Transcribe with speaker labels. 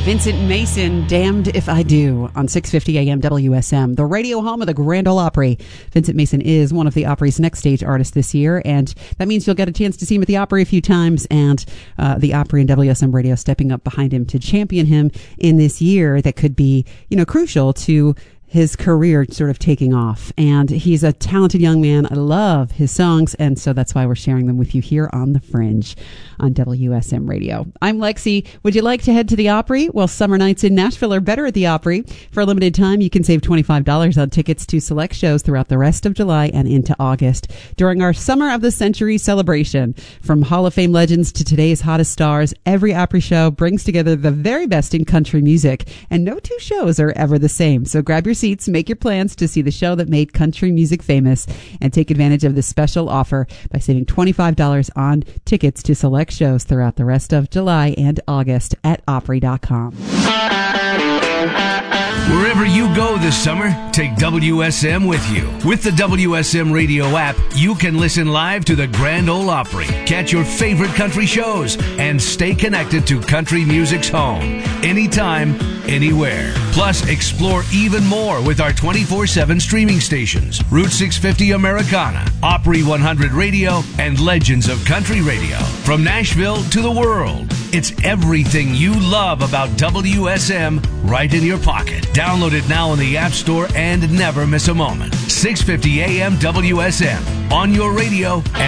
Speaker 1: Vincent Mason, Damned If I Do, on 650 AM WSM, the radio home of the Grand Ole Opry. Vincent Mason is one of the Opry's next stage artists this year, and that means you'll get a chance to see him at the Opry a few times, and the Opry and WSM Radio stepping up behind him to champion him in this year that could be, crucial to his career sort of taking off. And he's a talented young man. I love his songs, and so that's why we're sharing them with you here on The Fringe on WSM Radio. I'm Lexi. Would you like to head to the Opry? Well, summer nights in Nashville are better at the Opry. For a limited time, you can save $25 on tickets to select shows throughout the rest of July and into August during our Summer of the Century celebration. From Hall of Fame legends to today's hottest stars, every Opry show brings together the very best in country music, and no two shows are ever the same. So grab your seats, make your plans to see the show that made country music famous, and take advantage of this special offer by saving $25 on tickets to select shows throughout the rest of July and August at Opry.com.
Speaker 2: Wherever you go this summer, take WSM with you. With the WSM Radio app, you can listen live to the Grand Ole Opry, catch your favorite country shows, and stay connected to country music's home, anytime, anywhere. Plus, explore even more with our 24/7 streaming stations, Route 650 Americana, Opry 100 Radio, and Legends of Country Radio. From Nashville to the world, it's everything you love about WSM right in your pocket. Download it now in the App Store and never miss a moment. 650 AM WSM, on your radio and